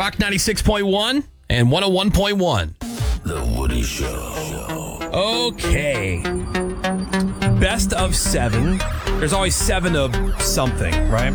Rock 96.1 and 101.1. The Woody Show. Okay. Best of 7. There's always 7 of something, right?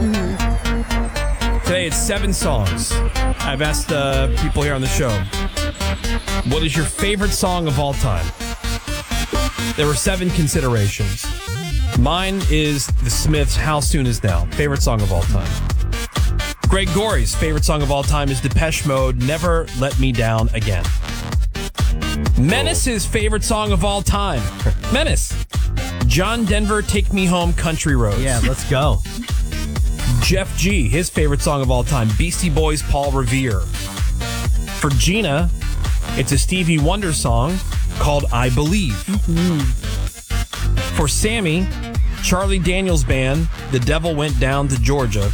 Today it's 7 songs. I've asked people here on the show, what is your favorite song of all time? There were 7 considerations. Mine is The Smiths' How Soon Is Now. Favorite song of all time. Greg Gorey's favorite song of all time is Depeche Mode, Never Let Me Down Again. Menace's favorite song of all time. Menace. John Denver, Take Me Home, Country Roads. Yeah, let's go. Jeff G, his favorite song of all time, Beastie Boys, Paul Revere. For Gina, it's a Stevie Wonder song called I Believe. For Sammy, Charlie Daniels Band, The Devil Went Down to Georgia.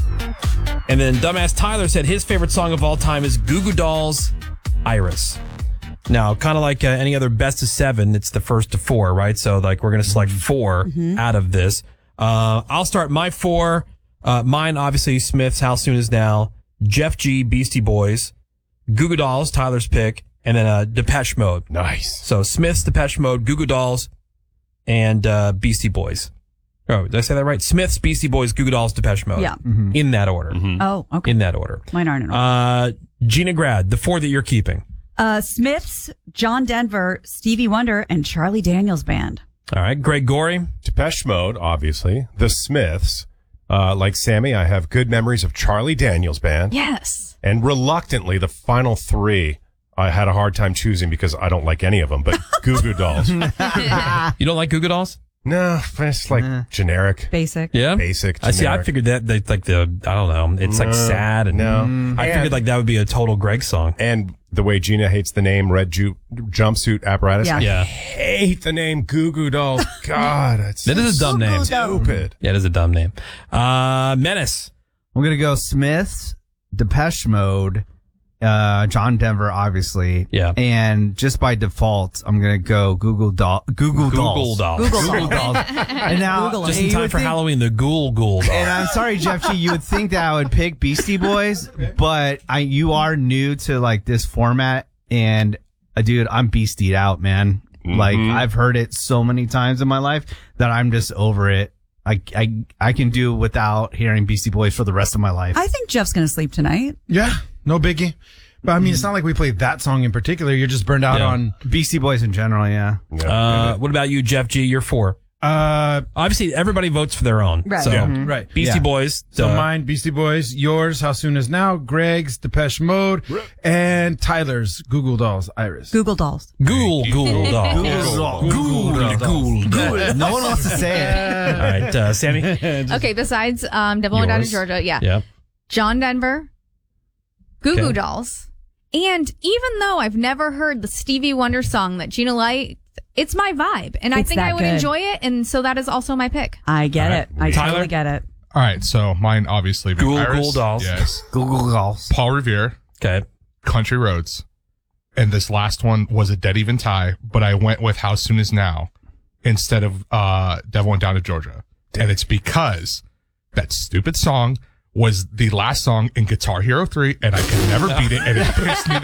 And then Dumbass Tyler said his favorite song of all time is Goo Goo Dolls' Iris. Now, kind of like any other best of 7, it's the first to 4, right? So, like, we're going to select 4 out of this. I'll start my 4. Mine, obviously, Smith's How Soon Is Now, Jeff G, Beastie Boys, Goo Goo Dolls, Tyler's pick, and then Depeche Mode. Nice. So, Smith's, Depeche Mode, Goo Goo Dolls, and Beastie Boys. Oh, did I say that right? Smith's, Beastie Boys, Goo Goo Dolls, Depeche Mode. Yeah. In that order. Oh, okay. In that order. Mine aren't in order. Gina Grad, the 4 that you're keeping. Smiths, John Denver, Stevie Wonder, and Charlie Daniels Band. All right. Greg Gorey. Depeche Mode, obviously. The Smiths. Like Sammy, I have good memories of Charlie Daniels Band. Yes. And reluctantly, the final 3, I had a hard time choosing because I don't like any of them, but Goo Goo Dolls. You don't like Goo Goo Dolls? No, it's like generic. Basic. Yeah? Basic, I see. I generic. figured that, like I don't know, it's like sad. And I figured like that would be a total Greg song. And the way Gina hates the name Red Jumpsuit Apparatus. Yeah. Yeah. I hate the name Goo Goo Dolls. God, That is a dumb name. stupid. Yeah, it is a dumb name. Menace. I'm going to go Smiths, Depeche Mode, John Denver, obviously. Yeah. And just by default, I'm going to go Google Dolls. Google Dolls. Google Dolls. And now, Google Just you in time would for think- Halloween, the Ghoul Doll. And I'm sorry, Jeff G, you would think that I would pick Beastie Boys, but you are new to like this format, and dude, I'm beastied out, man. Like I've heard it so many times in my life that I'm just over it. I can do without hearing Beastie Boys for the rest of my life. I think Jeff's going to sleep tonight. Yeah, no biggie. But I mean, it's not like we played that song in particular. You're just burned out on Beastie Boys in general, yeah. What about you, Jeff G? You're 4. Obviously, everybody votes for their own. Right. So, right. Beastie Boys. So mine, Beastie Boys. Yours, How Soon Is Now. Greg's, Depeche Mode. And Tyler's, Google Dolls, Iris. Google Dolls. Ghoul Dolls. Ghoul No one wants to say it. All right, Sammy. Okay, besides Devil Went Down to Yours. Georgia, Yeah. John Denver, Goo Goo Okay. Dolls, and even though I've never heard the Stevie Wonder song that Gina liked, it's my vibe, and I It's think that I would good. enjoy it, and so that is also my pick. I get it. I Tyler? totally get it. All right, so mine obviously been Ghoul Iris. Dolls. Yes. Google Dolls. Paul Revere, Okay. Country Roads, and this last one was a dead even tie, but I went with How Soon Is Now instead of Devil Went Down to Georgia, and it's because that stupid song was the last song in Guitar Hero 3, and I could never beat it, and it pissed me